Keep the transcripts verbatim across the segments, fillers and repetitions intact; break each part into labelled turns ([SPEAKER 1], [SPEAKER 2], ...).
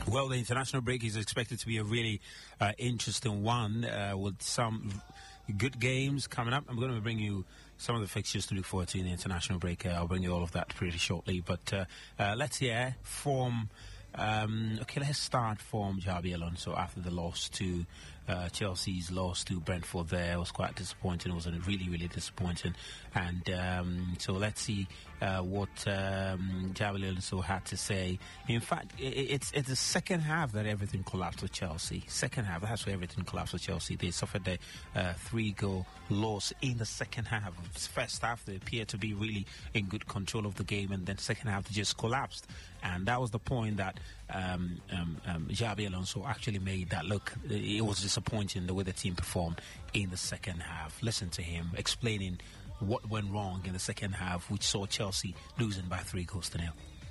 [SPEAKER 1] Well, the international break is expected to be a really uh, interesting one uh, with some good games coming up. I'm going to bring you some of the fixtures to look forward to in the international break. Uh, I'll bring you all of that pretty shortly. But uh, uh, let's hear from... Um, okay, let's start from Xabi Alonso after the loss to uh, Chelsea's loss to Brentford. There it was quite disappointing. It was really, really disappointing. And um, so let's see uh, what um, Xabi Alonso had to say. In fact, it, it's it's the second half that everything collapsed with Chelsea. Second half, that's where everything collapsed with Chelsea. They suffered a uh, three-goal loss in the second half. First half, they appeared to be really in good control of the game, and then second half, they just collapsed. And that was the point that um, um, um, Xabi Alonso actually made, that look, it was disappointing the way the team performed in the second half. Listen to him explaining what went wrong in the second half, which saw Chelsea losing by three goals to nil.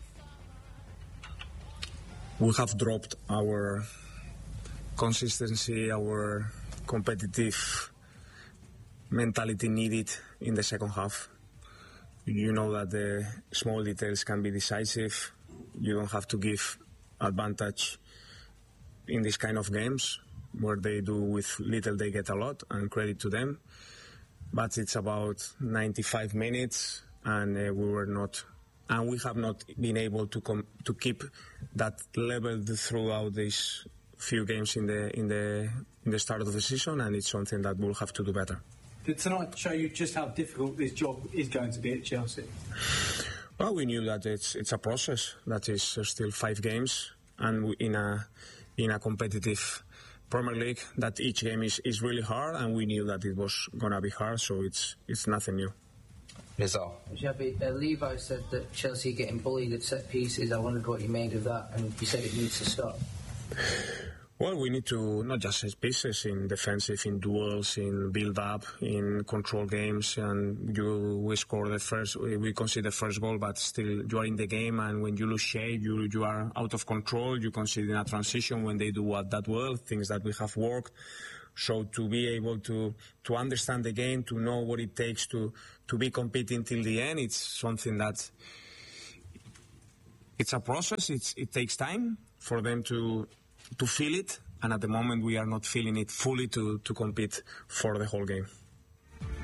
[SPEAKER 2] We have dropped our consistency, our competitive mentality needed in the second half. You know that the small details can be decisive. You don't have to give advantage in this kind of games where they do with little, they get a lot, and credit to them. But it's about ninety-five minutes, and uh, we were not, and we have not been able to com- to keep that level throughout these few games in the in the in the start of the season, and it's something that we'll have to do better.
[SPEAKER 3] Did tonight show you just how difficult this job is going to be at Chelsea?
[SPEAKER 2] Well, we knew that it's it's a process. That is still five games, and in a in a competitive Premier League, that each game is, is really hard, and we knew that it was gonna be hard. So it's it's nothing new.
[SPEAKER 4] Rizal.
[SPEAKER 5] Xabi, uh, Levi said that Chelsea are getting bullied at set pieces. I wondered what you made of that, and you said it needs to stop.
[SPEAKER 2] Well, we need to not just set pieces in defensive, in duels, in build-up, in control games, and you we score the first, we concede the first goal, but still you are in the game, and when you lose shape, you you are out of control. You concede in a transition when they do what that well, things that we have worked. So to be able to to understand the game, to know what it takes to to be competing till the end, it's something that it's a process. It's it takes time for them to. to feel it, and at the moment we are not feeling it fully to, to compete for the whole game.